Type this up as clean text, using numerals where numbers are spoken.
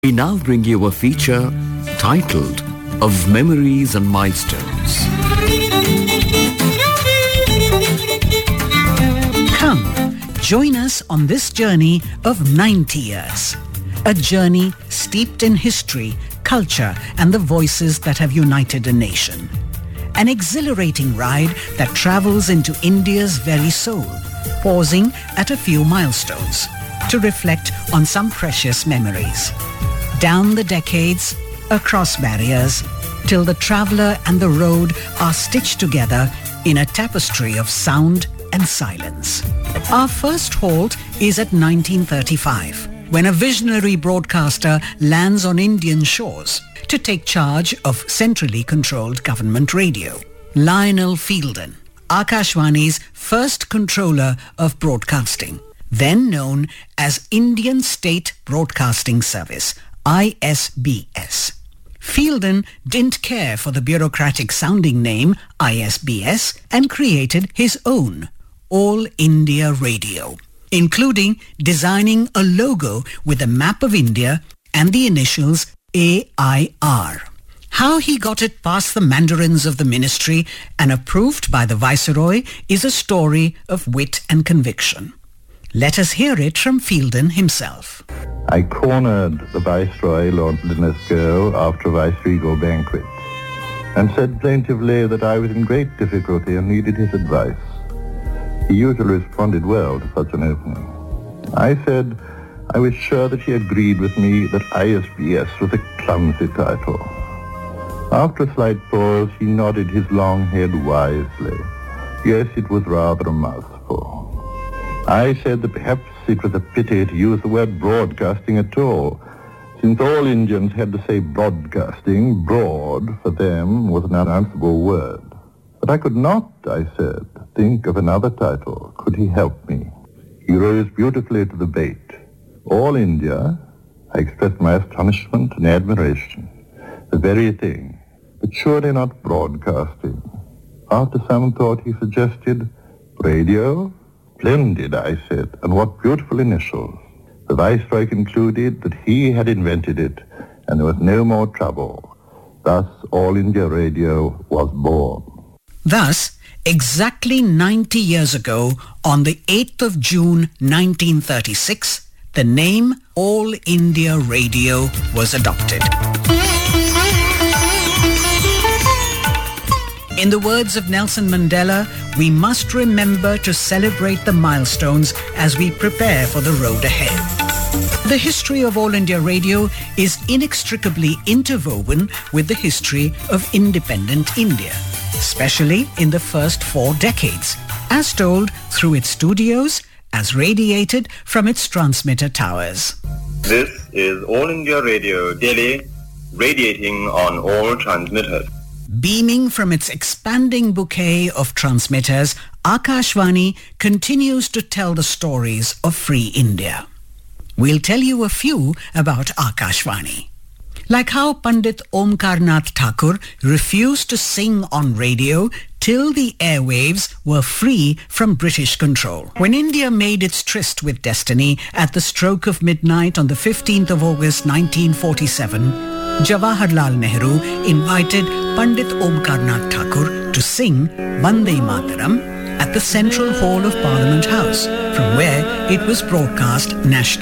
We now bring you a feature titled Of Memories and Milestones. Come, join us on this journey of 90 years. A journey steeped in history, culture, and the voices that have united a nation. An exhilarating ride that travels into India's very soul, pausing at a few milestones to reflect on some precious memories. Down the decades, across barriers, till the traveller and the road are stitched together in a tapestry of sound and silence. Our first halt is at 1935, when a visionary broadcaster lands on Indian shores to take charge of centrally controlled government radio. Lionel Fielden, Akashvani's first controller of broadcasting, then known as Indian State Broadcasting Service, ISBS. Fielden didn't care for the bureaucratic sounding name ISBS and created his own All India Radio, including designing a logo with a map of India and the initials AIR. How he got it past the mandarins of the ministry and approved by the Viceroy is a story of wit and conviction. Let us hear it from Fielden himself. I cornered the Viceroy, Lord Linlithgow, after a Viceregal banquet, and said plaintively that I was in great difficulty and needed his advice. He usually responded well to such an opening. I said I was sure that he agreed with me that ISBS was a clumsy title. After a slight pause, he nodded his long head wisely. Yes, it was rather a mouthful. I said that perhaps it was a pity to use the word broadcasting at all, since all Indians had to say broadcasting. Broad, for them, was an unanswerable word. But I could not, I said, think of another title. Could he help me? He rose beautifully to the bait. All India, I expressed my astonishment and admiration. The very thing, but surely not broadcasting. After some thought, he suggested radio. Splendid, I said, and what beautiful initials. The Viceroy concluded that he had invented it, and there was no more trouble. Thus, All India Radio was born. Thus, exactly 90 years ago, on the 8th of June 1936, the name All India Radio was adopted. In the words of Nelson Mandela, we must remember to celebrate the milestones as we prepare for the road ahead. The history of All India Radio is inextricably interwoven with the history of independent India, especially in the first 4 decades, as told through its studios, as radiated from its transmitter towers. This is All India Radio, Delhi, radiating on all transmitters. Beaming from its expanding bouquet of transmitters, Akashvani continues to tell the stories of free India. We'll tell you a few about Akashvani. Like how Pandit Omkarnath Thakur refused to sing on radio till the airwaves were free from British control. When India made its tryst with destiny at the stroke of midnight on the 15th of August 1947, Jawaharlal Nehru invited Pandit Omkarnath Thakur to sing Vande Mataram at the Central Hall of Parliament House, from where it was broadcast nationally.